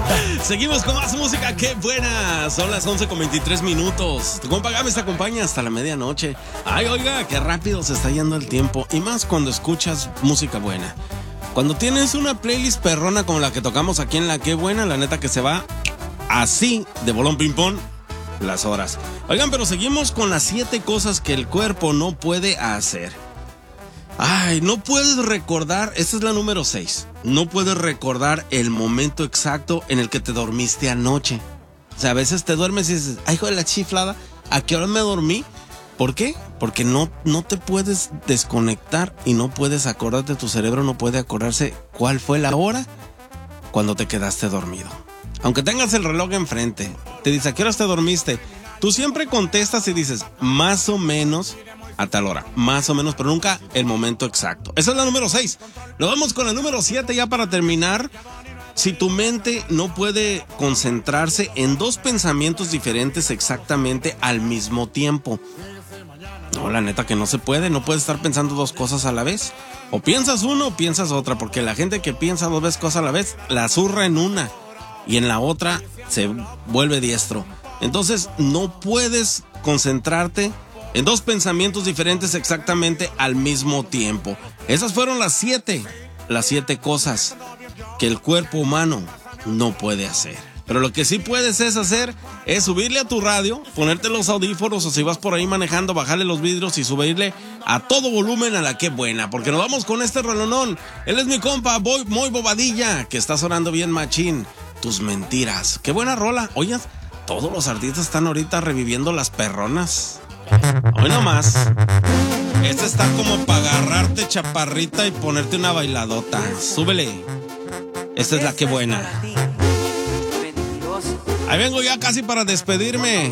Seguimos con más música, qué buena. Son las 11:23. Tu compa Gámez te acompaña hasta la medianoche. Ay, oiga, qué rápido se está yendo el tiempo. Y más cuando escuchas música buena. Cuando tienes una playlist perrona como la que tocamos aquí en La Qué Buena, la neta que se va así de bolón ping pong las horas. Oigan, pero seguimos con las 7 cosas que el cuerpo no puede hacer. Ay, no puedes recordar, esta es la número 6. No puedes recordar el momento exacto en el que te dormiste anoche. O sea, a veces te duermes y dices, ay, hijo de la chiflada, ¿a qué hora me dormí? ¿Por qué? Porque no te puedes desconectar y no puedes acordarte, tu cerebro no puede acordarse cuál fue la hora cuando te quedaste dormido. Aunque tengas el reloj enfrente, te dice, ¿a qué horas te dormiste? Tú siempre contestas y dices, más o menos a tal hora, más o menos, pero nunca el momento exacto. Esa es la número 6. Nos vamos con la número 7 ya para terminar. Si tu mente no puede concentrarse en 2 pensamientos diferentes exactamente al mismo tiempo. No, la neta que no se puede, no puedes estar pensando 2 cosas a la vez. O piensas uno o piensas otra, porque la gente que piensa 2 veces cosas a la vez, la zurra en una y en la otra se vuelve diestro. Entonces no puedes concentrarte en 2 pensamientos diferentes exactamente al mismo tiempo. Esas fueron las 7 cosas que el cuerpo humano no puede hacer. Pero lo que sí puedes hacer es subirle a tu radio, ponerte los audífonos o si vas por ahí manejando, bajarle los vidrios y subirle a todo volumen a La Qué Buena. Porque nos vamos con este rolonón. Él es mi compa, Muy Bobadilla, que está sonando bien machín. Tus mentiras. Qué buena rola. Oye, todos los artistas están ahorita reviviendo las perronas. Hoy nomás. Este está como para agarrarte chaparrita y ponerte una bailadota. Súbele. Esta es La Qué Buena. Ahí vengo ya casi para despedirme.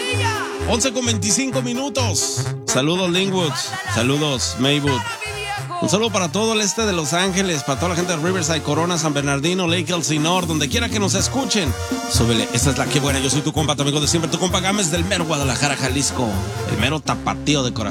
11:25. Saludos Linwood. Saludos Maywood. Un saludo para todo el este de Los Ángeles, para toda la gente de Riverside, Corona, San Bernardino, Lake Elsinore, donde quiera que nos escuchen. Súbele, esta es La Qué Buena. Yo soy tu compa, tu amigo de siempre, tu compa Gámez del mero Guadalajara, Jalisco. El mero tapatío de corazón.